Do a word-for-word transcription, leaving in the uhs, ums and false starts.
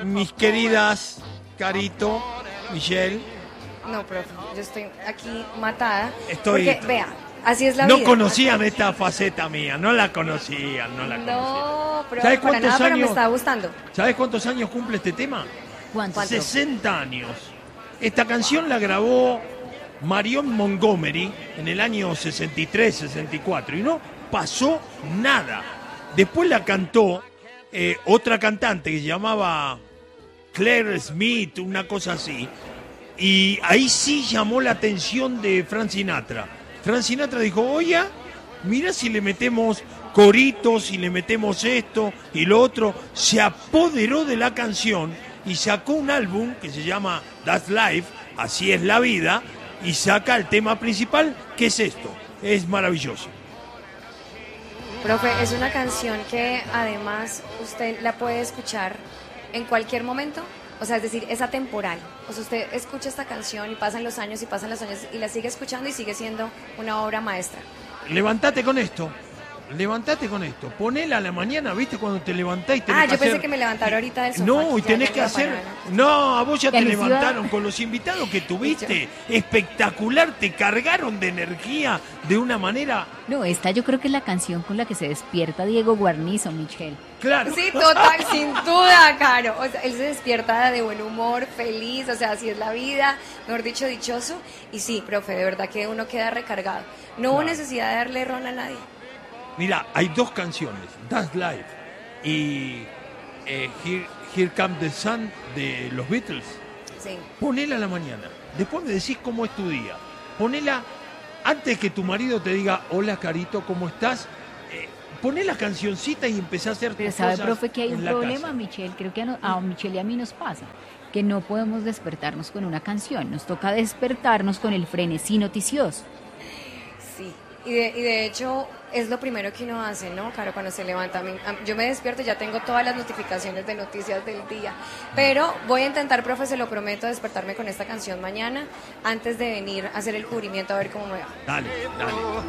mis queridas Carito, Michelle. No, profe, yo estoy aquí matada. Estoy... Porque, vea, así es la no vida. No conocían esta faceta mía, no la conocían, no la conocían. No, pero ¿Sabes para cuántos nada, pero años, me estaba gustando. ¿Sabes cuántos años cumple este tema? ¿Cuánto? sesenta años. Esta canción la grabó Marion Montgomery en el año sesenta y tres, sesenta y cuatro y no pasó nada. Después la cantó eh, otra cantante que se llamaba Claire Smith, una cosa así, y ahí sí llamó la atención de Frank Sinatra. Frank Sinatra dijo, oye, mira si le metemos coritos, si le metemos esto y lo otro. Se apoderó de la canción y sacó un álbum que se llama That's Life, Así es la vida, y saca el tema principal, que es esto. Es maravilloso. Profe, es una canción que además usted la puede escuchar en cualquier momento. O sea, es decir, es atemporal. O sea, usted escucha esta canción y pasan los años y pasan los años y la sigue escuchando y sigue siendo una obra maestra. Levantate con esto. Levantate con esto. Ponela a la mañana, ¿viste? Cuando te levantás y tenés Ah, que yo pensé hacer... que me levantara ahorita del sofá. No, y ya, tenés ya que me hacer... apagaron. No, a vos ya te Felicidad. levantaron con los invitados que tuviste. Espectacular, te cargaron de energía de una manera... No, esta yo creo que es la canción con la que se despierta Diego Guarnizo, Michelle. Claro. Sí, total, sin duda, Caro. O sea, él se despierta de buen humor, feliz, o sea, así es la vida, mejor dicho, dichoso. Y sí, profe, de verdad que uno queda recargado. No hubo Claro. necesidad de darle ron a nadie. Mira, hay dos canciones, That's Life y eh, Here, Here Comes the Sun de los Beatles. Sí. Ponela a la mañana. Después me decís cómo es tu día. Ponela antes que tu marido te diga, hola Carito, ¿cómo estás? Eh, poné la cancioncita y empecé a hacer Pero tus sabe, cosas profe, que hay un en la problema, casa. Michelle. Creo que a, no- a Michelle y a mí nos pasa. Que no podemos despertarnos con una canción. Nos toca despertarnos con el frenesí noticioso. Sí, y de, y de hecho es lo primero que uno hace, ¿no? Claro, cuando se levanta. A mí- a- Yo me despierto y ya tengo todas las notificaciones de noticias del día. Pero voy a intentar, profe, se lo prometo, despertarme con esta canción mañana antes de venir a hacer el cubrimiento a ver cómo me va. Dale, dale.